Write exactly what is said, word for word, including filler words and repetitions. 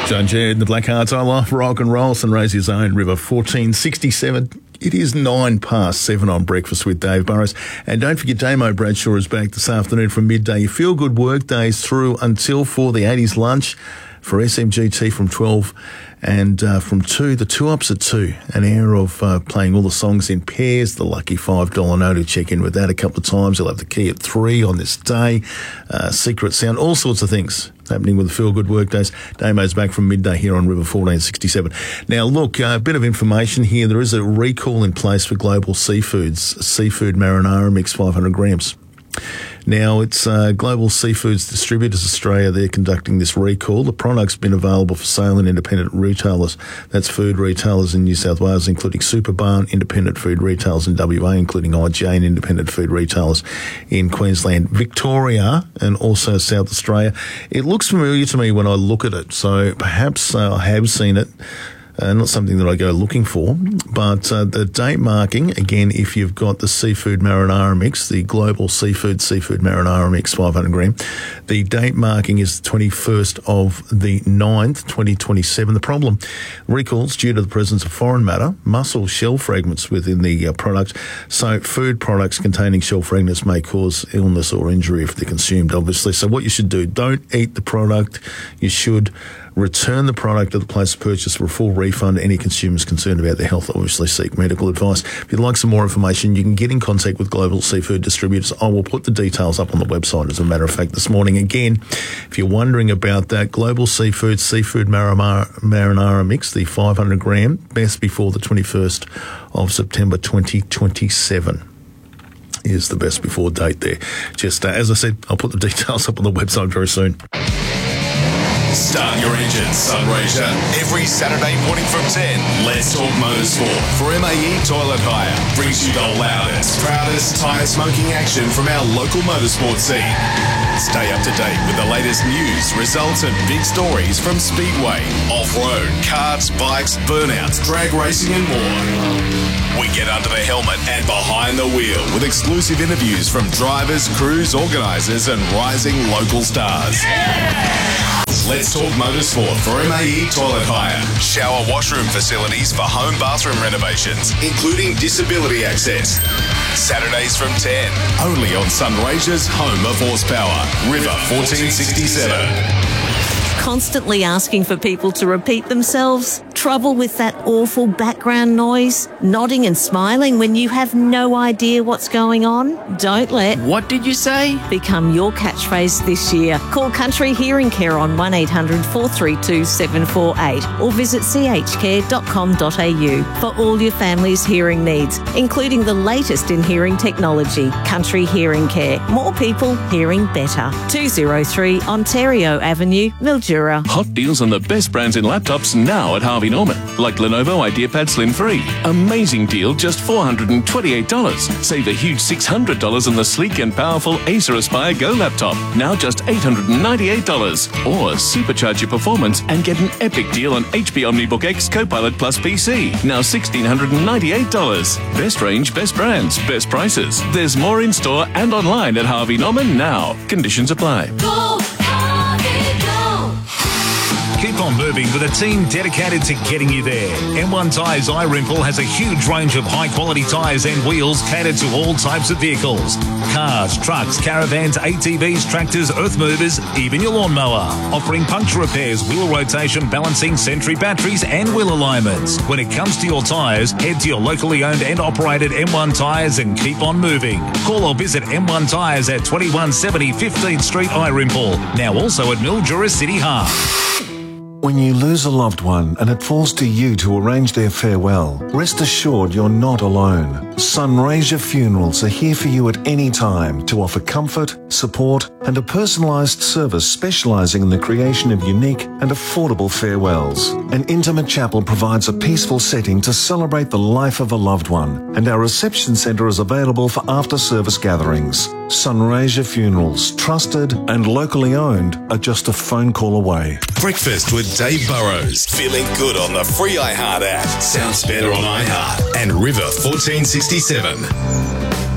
John Jed, the Black Hearts, I Love Rock and Roll, Sunraysia Zone, River fourteen sixty-seven. It is nine past seven on Breakfast with Dave Burrows. And don't forget, Damo Bradshaw is back this afternoon from midday. Your feel-good work days through until four, the eighties lunch for S M G T from twelve. And uh, from two, the two-ups at two, an hour of uh, playing all the songs in pairs, the lucky five dollar note. To check in with that a couple of times. You'll have the key at three on this day. Uh, Secret Sound, all sorts of things happening with the Feel Good Workdays. Damo's back from midday here on River fourteen sixty-seven. Now, look, uh, a bit of information here. There is a recall in place for Global Seafoods, Seafood Marinara Mix five hundred grams. Now, it's uh, Global Seafoods Distributors Australia. They're conducting this recall. The product's been available for sale in independent retailers. That's food retailers in New South Wales, including Superbarn, independent food retailers in W A, including I G A and independent food retailers in Queensland, Victoria, and also South Australia. It looks familiar to me when I look at it, so perhaps uh, I have seen it. Uh, not something that I go looking for, but uh, the date marking, again, if you've got the Seafood Marinara Mix, the Global Seafood Seafood Marinara Mix five hundred gram, the date marking is the twenty-first of the ninth, twenty twenty-seven. The problem, recalls due to the presence of foreign matter, mussel shell fragments within the uh, product. So food products containing shell fragments may cause illness or injury if they're consumed, obviously. So what you should do, don't eat the product. You should return the product to the place of purchase for a full refund. Any consumers concerned about their health obviously seek medical advice. If you'd like some more information, you can get in contact with Global Seafood Distributors. I will put the details up on the website, as a matter of fact, this morning. Again, if you're wondering about that, Global Seafood Seafood Marinara, Marinara Mix, the five hundred gram, best before the twenty-first of September twenty twenty-seven. Is the best before date there. Just uh, as I said, I'll put the details up on the website very soon. Start your engines, Sunraysia. Every Saturday morning from ten, Let's Talk Motorsport for M A E Toilet Hire. Brings you the loudest, proudest tyre smoking action from our local motorsport scene. Stay up to date with the latest news, results and big stories from Speedway, off-road, karts, bikes, burnouts, drag racing and more. We get under the helmet and behind the wheel with exclusive interviews from drivers, crews, organisers and rising local stars. Yeah! Let's Talk Motorsport for M A E Toilet Hire. Shower washroom facilities for home bathroom renovations, including disability access. Saturdays from ten, only on Sunraysia's home of horsepower, River fourteen sixty-seven. Constantly asking for people to repeat themselves? Trouble with that awful background noise? Nodding and smiling when you have no idea what's going on? Don't let What did you say? become your catchphrase this year. Call Country Hearing Care on one eight hundred four three two seven four eight or visit c h care dot com dot a u for all your family's hearing needs, including the latest in hearing technology. Country Hearing Care. More people hearing better. two oh three Ontario Avenue, Mildura. Hot deals on the best brands in laptops now at Harvey Norman, like Lenovo IdeaPad Slim three. Amazing deal, just four hundred twenty-eight dollars. Save a huge six hundred dollars on the sleek and powerful Acer Aspire Go laptop, now just eight hundred ninety-eight dollars. Or supercharge your performance and get an epic deal on H P OmniBook X Copilot Plus P C, now one thousand six hundred ninety-eight dollars. Best range, best brands, best prices. There's more in store and online at Harvey Norman now. Conditions apply. Go, Harvey, go! Keep on moving with a team dedicated to getting you there. M one Tyres iRimple has a huge range of high-quality tyres and wheels catered to all types of vehicles. Cars, trucks, caravans, A T Vs, tractors, earth movers, even your lawnmower. Offering puncture repairs, wheel rotation, balancing, Sentry batteries and wheel alignments. When it comes to your tyres, head to your locally owned and operated M one Tyres and keep on moving. Call or visit M one Tyres at twenty-one seventy fifteenth Street iRimple. Now also at Mildura City Hub. When you lose a loved one and it falls to you to arrange their farewell, rest assured you're not alone. Sunraysia Funerals are here for you at any time to offer comfort, support and a personalised service specialising in the creation of unique and affordable farewells. An intimate chapel provides a peaceful setting to celebrate the life of a loved one, and our reception centre is available for after-service gatherings. Sunraysia Funerals, trusted and locally owned, are just a phone call away. Breakfast with Dave Burrows. Feeling good on the free iHeart app. Sounds better on iHeart. And River fourteen sixty-seven.